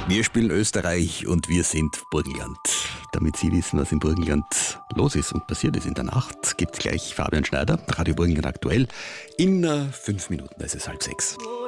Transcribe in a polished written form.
Wir spielen Österreich und wir sind Burgenland. Damit Sie wissen, was im Burgenland los ist und passiert ist in der Nacht, gibt's gleich Fabian Schneider, Radio Burgenland aktuell. In 5 Minuten, da ist es 5:30.